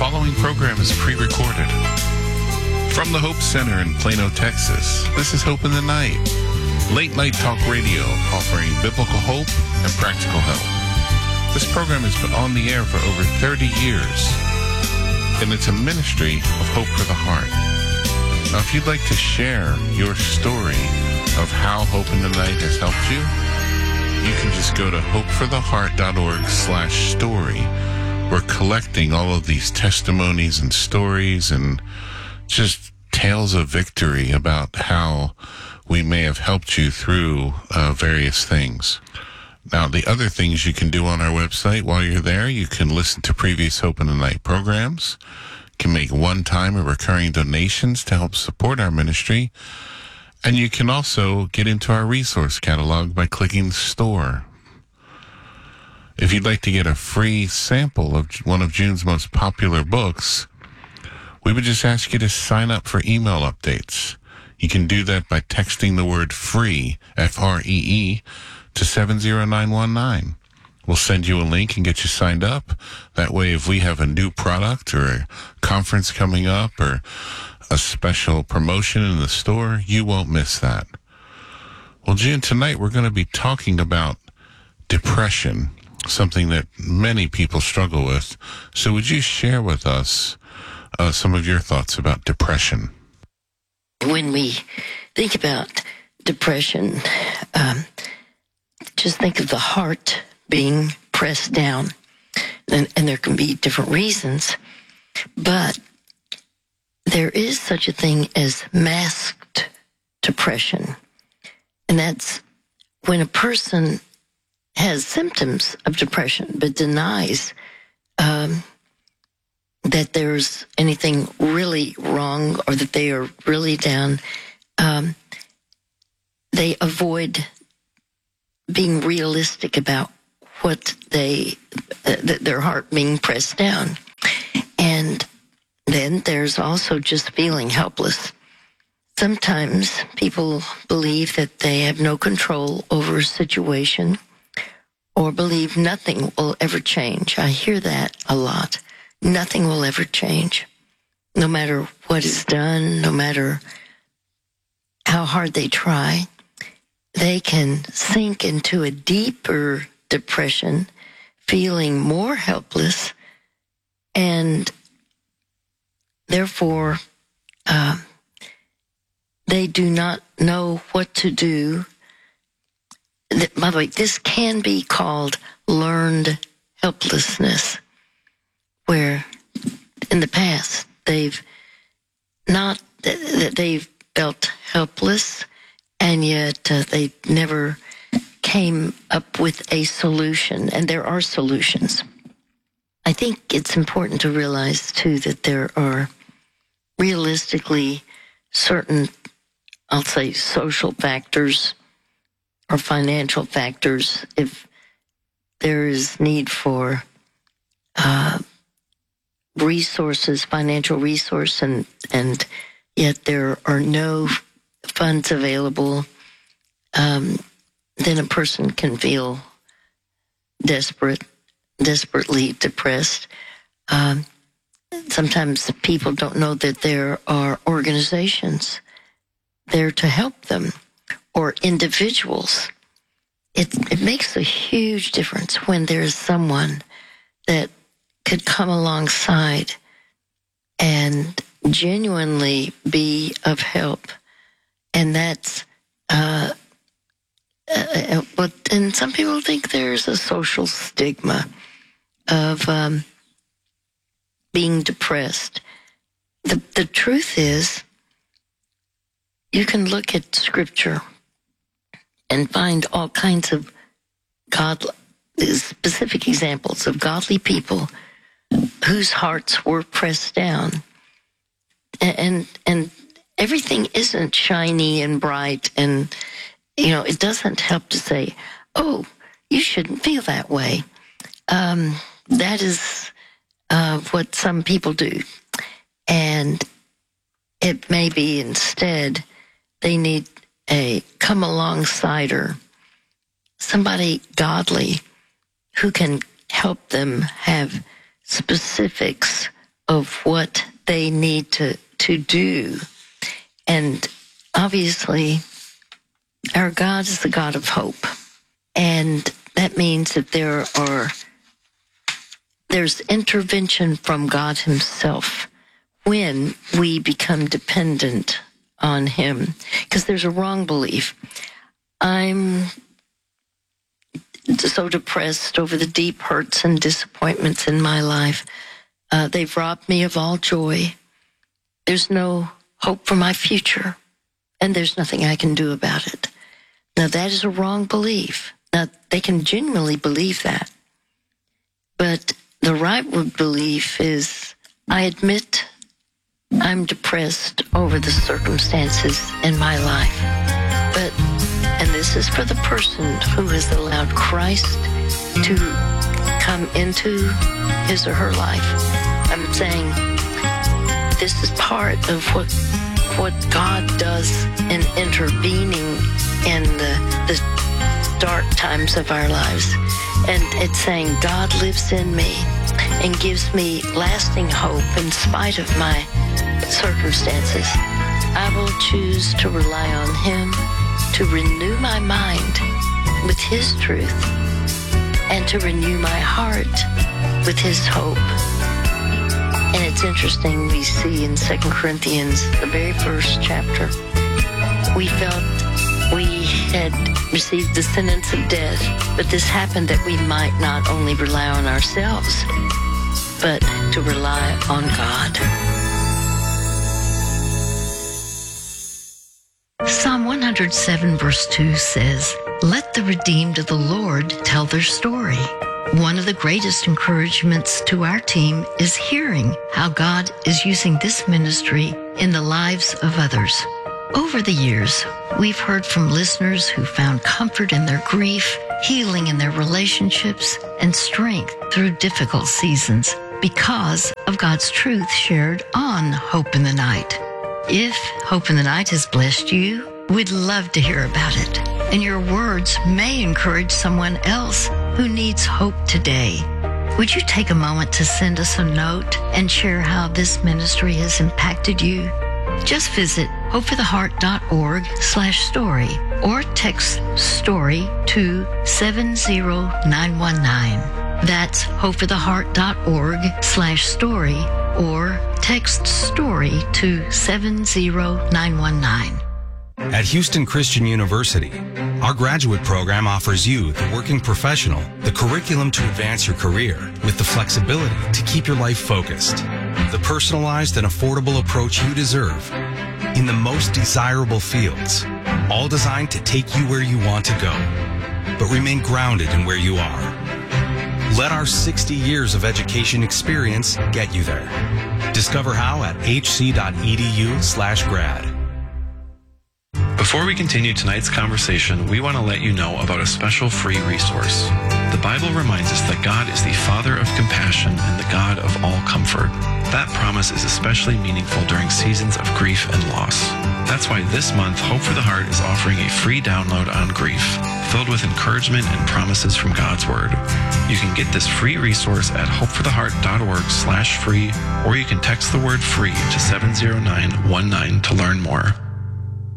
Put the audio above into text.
following program is pre-recorded. From the Hope Center in Plano, Texas, this is Hope in the Night, late night talk radio offering biblical hope and practical help. This program has been on the air for over 30 years, and it's a ministry of Hope for the Heart. Now, if you'd like to share your story of how Hope in the Night has helped you, you can just go to hopefortheheart.org/story. We're collecting all of these testimonies and stories and just tales of victory about how we may have helped you through various things. Now, the other things you can do on our website while you're there, you can listen to previous Hope in the Night programs, can make one-time or recurring donations to help support our ministry, and you can also get into our resource catalog by clicking the store. If you'd like to get a free sample of one of June's most popular books, we would just ask you to sign up for email updates. You can do that by texting the word FREE, F-R-E-E, to 70919. We'll send you a link and get you signed up. That way, if we have a new product or a conference coming up or a special promotion in the store, you won't miss that. Well, June, tonight we're going to be talking about depression, something that many people struggle with. So would you share with us some of your thoughts about depression? When we think about depression, just think of the heart being pressed down. And there can be different reasons, but there is such a thing as masked depression. And that's when a person has symptoms of depression but denies that there's anything really wrong or that they are really down. They avoid being realistic about what their heart being pressed down. And then there's also just feeling helpless. Sometimes people believe that they have no control over a situation or believe nothing will ever change. I hear that a lot. Nothing will ever change. No matter what is done, no matter how hard they try, they can sink into a deeper depression, feeling more helpless, and therefore they do not know what to do. By the way, this can be called learned helplessness, where in the past they've felt helpless, and yet they never came up with a solution. And there are solutions. I think it's important to realize, too, that there are realistically certain, I'll say, social factors or financial factors. If there is need for resources, financial resource, and yet there are no funds available, then a person can feel desperately depressed. Sometimes people don't know that there are organizations there to help them, or individuals. It makes a huge difference when there's someone that could come alongside and genuinely be of help. And that's and some people think there's a social stigma of being depressed. The truth is, you can look at Scripture and find all kinds of specific examples of godly people whose hearts were pressed down. And everything isn't shiny and bright, and it doesn't help to say, oh, you shouldn't feel that way. That is what some people do. And it may be instead they need a come alongside-er, somebody godly who can help them have specifics of what they need to do. And obviously, our God is the God of hope. And that means that there's intervention from God himself when we become dependent on him. Because there's a wrong belief. I'm so depressed over the deep hurts and disappointments in my life. They've robbed me of all joy. There's no hope for my future, and there's nothing I can do about it. Now, that is a wrong belief. Now, they can genuinely believe that. But the right belief is, I admit I'm depressed over the circumstances in my life. And this is for the person who has allowed Christ to come into his or her life. I'm saying this is part of what God does in intervening in the dark times of our lives. And it's saying God lives in me and gives me lasting hope in spite of my circumstances. I will choose to rely on him, to renew my mind with his truth, and to renew my heart with his hope. And it's interesting, we see in 2 Corinthians, the very first chapter, we felt we had received the sentence of death, but this happened that we might not only rely on ourselves, but to rely on God. Psalm 107 verse 2 says, "Let the redeemed of the Lord tell their story." One of the greatest encouragements to our team is hearing how God is using this ministry in the lives of others. Over the years, we've heard from listeners who found comfort in their grief, healing in their relationships, and strength through difficult seasons because of God's truth shared on Hope in the Night. If Hope in the Night has blessed you, we'd love to hear about it. And your words may encourage someone else who needs hope today. Would you take a moment to send us a note and share how this ministry has impacted you? Just visit hopefortheheart.org/story or text STORY to 70919. That's hopefortheheart.org/story or text STORY to 70919. At Houston Christian University, our graduate program offers you, the working professional, the curriculum to advance your career with the flexibility to keep your life focused, the personalized and affordable approach you deserve in the most desirable fields, all designed to take you where you want to go, but remain grounded in where you are. Let our 60 years of education experience get you there. Discover how at hc.edu/grad. Before we continue tonight's conversation, we want to let you know about a special free resource. The Bible reminds us that God is the Father of compassion and the God of all comfort. That promise is especially meaningful during seasons of grief and loss. That's why this month, Hope for the Heart is offering a free download on grief, filled with encouragement and promises from God's Word. You can get this free resource at hopefortheheart.org/free, or you can text the word FREE to 70919 to learn more.